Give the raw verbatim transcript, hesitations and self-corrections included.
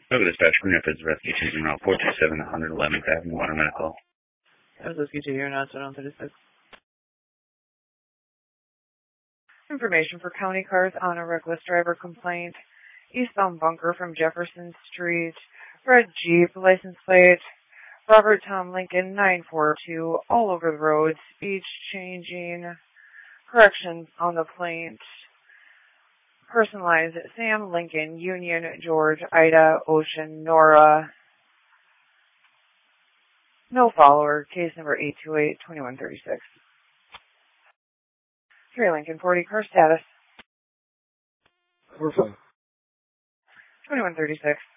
Over dispatch, Green Rapids Rescue Team Route four two seven, one eleventh Avenue, Water Medical. That was Rescue Team here, not seven thirty-six. Information for County Cars on a reckless driver complaint. Eastbound bunker from Jefferson Street. Red Jeep, license plate. Robert Tom Lincoln, nine four two, all over the road, speed changing. Corrections on the plate. Personalized, Sam Lincoln, Union, George, Ida, Ocean, Nora. No follower, case number eight two eight, two one three six. three Lincoln forty, car status. Four five. twenty-one thirty-six.